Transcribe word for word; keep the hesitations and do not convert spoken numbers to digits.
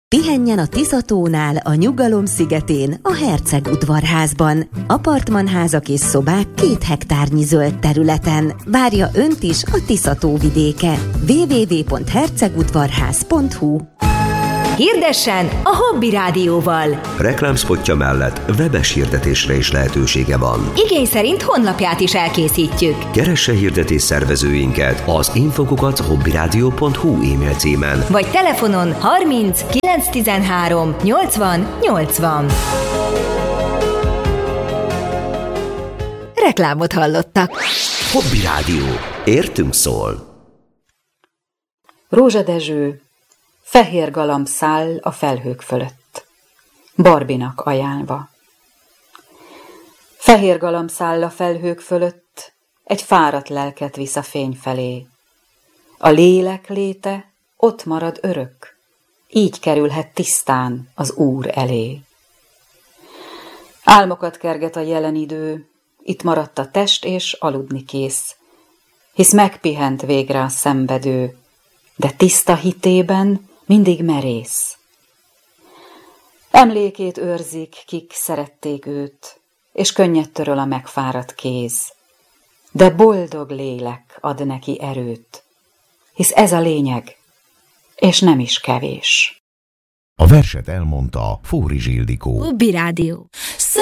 Pihenjen a Tiszatónál, a Nyugalom szigetén, a Herceg udvarházban. Apartmanházak és szobák két hektárnyi zöld területen. Várja önt is a Tiszató vidéke. double-u double-u double-u pont hercegudvarház pont hu. Hirdessen a Hobby Rádióval! Reklámszpotja mellett webes hirdetésre is lehetősége van. Igény szerint honlapját is elkészítjük. Keresse hirdetés szervezőinket az infokukat hobbyradio pont hu e-mail címen. Vagy telefonon harminc kilenc tizenhárom nyolcvan nyolcvan. Reklámot hallottak. Hobby Rádió. Értünk szól. Rózsa Dezső, fehér galamb száll a felhők fölött, Barbinak ajánlva. Fehér galamb száll a felhők fölött, egy fáradt lelket visz a fény felé. A lélek léte ott marad örök, így kerülhet tisztán az Úr elé. Álmokat kerget a jelen idő, itt maradt a test és aludni kész, hisz megpihent végre a szenvedő, de tiszta hitében mindig merész. Emlékét őrzik, kik szerették őt, és könnyet töröl a megfáradt kéz. De boldog lélek ad neki erőt, hisz ez a lényeg, és nem is kevés. A verset elmondta Fóri Zsildikó. Hobby Rádió.